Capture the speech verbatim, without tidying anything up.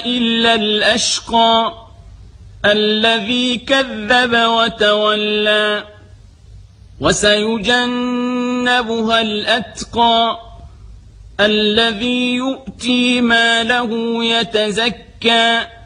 إلا الأشقى الذي كذب وتولى وسيجنبها الأتقى الذي يؤتي ماله يتزكى